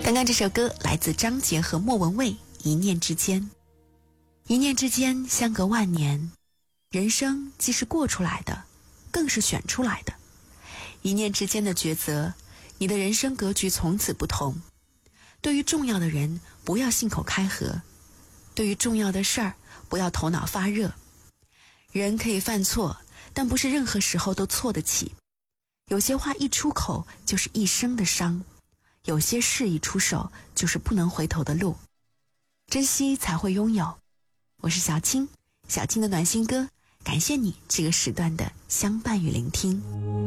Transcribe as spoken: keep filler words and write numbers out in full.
刚刚这首歌来自张杰和莫文蔚，一念之间。一念之间，相隔万年，人生既是过出来的，更是选出来的。一念之间的抉择，你的人生格局从此不同。对于重要的人，不要信口开河；对于重要的事儿，不要头脑发热。人可以犯错，但不是任何时候都错得起。有些话一出口就是一生的伤，有些事一出手就是不能回头的路。珍惜才会拥有。我是小青，小青的暖心歌，感谢你这个时段的相伴与聆听。